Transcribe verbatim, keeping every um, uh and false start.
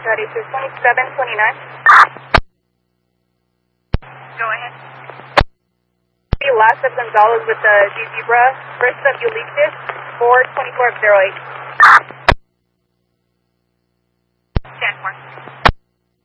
Ready for twenty-seven twenty-nine. Go ahead. Last of Gonzalez with the G Zebra. First of Ulysses, four twenty-four zero eight.